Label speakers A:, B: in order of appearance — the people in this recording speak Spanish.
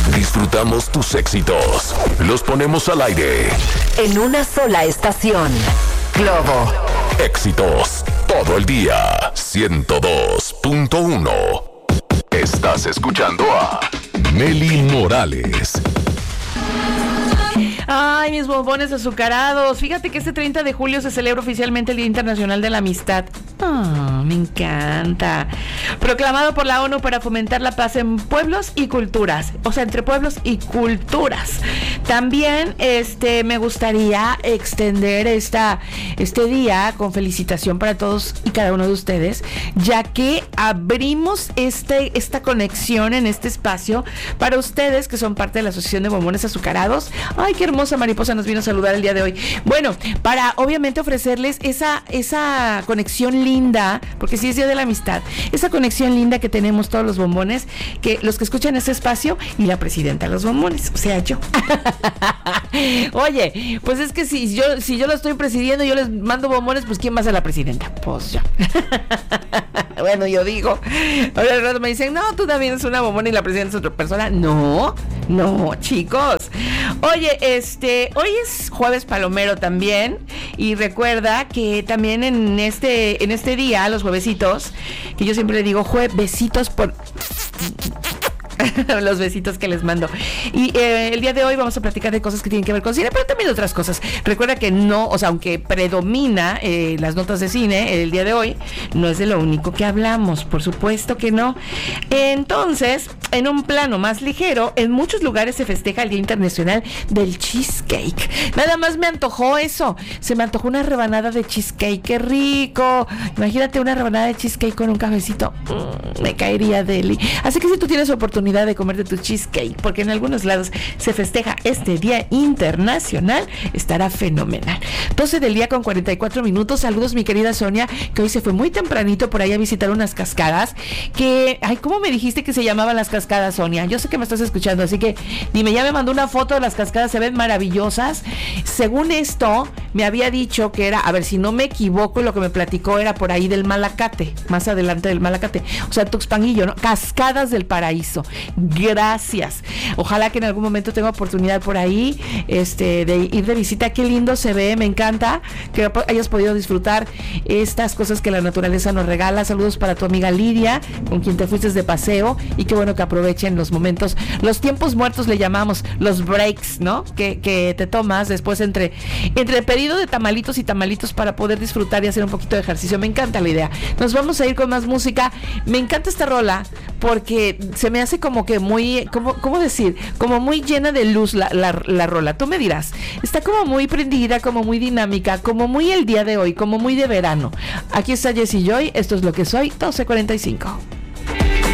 A: Disfrutamos tus éxitos. Los ponemos al aire.
B: En una sola estación. Globo.
A: Éxitos todo el día. 102.1. Estás escuchando a Mely Morales.
C: Ay, mis bombones azucarados. Fíjate que este 30 de julio se celebra oficialmente el Día Internacional de la Amistad. Me encanta. Proclamado por la ONU para fomentar la paz en pueblos y culturas. O sea, entre pueblos y culturas. También me gustaría extender este día con felicitación para todos y cada uno de ustedes, ya que abrimos esta conexión en este espacio para ustedes que son parte de la Asociación de Bombones Azucarados. Ay, qué hermosa mariposa nos vino a saludar el día de hoy. Bueno, para obviamente ofrecerles esa conexión linda, porque sí es Día de la Amistad, esa conexión linda que tenemos todos los bombones, que los que escuchan este espacio y la presidenta de los bombones, o sea, yo. Oye, pues es que si yo lo estoy presidiendo y yo les mando bombones, pues ¿quién va a ser la presidenta? Pues yo. Bueno, yo digo. Ahora el rato me dicen, no, tú también eres una bombona y la presidenta es otra persona. No, chicos. Oye, hoy es jueves palomero también, y recuerda que también en este día, los juevesitos, que yo siempre le digo besitos por los besitos que les mando. Y el día de hoy vamos a platicar de cosas que tienen que ver con cine, pero también de otras cosas. Recuerda que no, o sea, aunque predomina las notas de cine el día de hoy, no es de lo único que hablamos, por supuesto que no. Entonces, en un plano más ligero, en muchos lugares se festeja el Día Internacional del Cheesecake. Nada más me antojó eso. Se me antojó una rebanada de cheesecake. ¡Qué rico! Imagínate una rebanada de cheesecake con un cafecito. Me caería deli. Así que si tú tienes oportunidad de comerte tu cheesecake, porque en algunos lados se festeja este Día Internacional, estará fenomenal. 12 del día con 44 minutos. Saludos, mi querida Sonia, que hoy se fue muy tempranito por ahí a visitar unas cascadas que, ay, ¿cómo me dijiste que se llamaban las cascadas, Sonia? Yo sé que me estás escuchando, así que dime, ya me mandó una foto de las cascadas, se ven maravillosas. Según esto, me había dicho que era, a ver si no me equivoco, lo que me platicó era por ahí del Malacate, más adelante del Malacate, o sea, Tuxpanguillo, ¿no? Cascadas del Paraíso. Gracias. Ojalá que en algún momento tenga oportunidad por ahí de ir de visita. Qué lindo se ve, me encanta que hayas podido disfrutar estas cosas que la naturaleza nos regala. Saludos para tu amiga Lidia, con quien te fuiste de paseo, y qué bueno que aprovechen los momentos, los tiempos muertos le llamamos, los breaks, ¿no? Que te tomas después entre pedido de tamalitos y tamalitos para poder disfrutar y hacer un poquito de ejercicio. Me encanta la idea. Nos vamos a ir con más música. Me encanta esta rola porque se me hace como que muy, ¿cómo decir? Como muy llena de luz la rola. Tú me dirás. Está como muy prendida, como muy dinámica, como muy el día de hoy, como muy de verano. Aquí está Jessie Joy. Esto es lo que soy. 12:45.